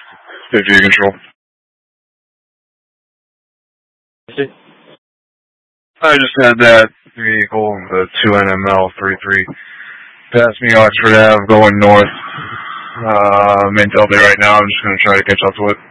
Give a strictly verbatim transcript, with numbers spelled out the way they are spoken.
fifty control. I just had that vehicle, the two N M L thirty-three, pass me Oxford Avenue going north. Uh, I'm in Delta right now. I'm just going to try to catch up to it.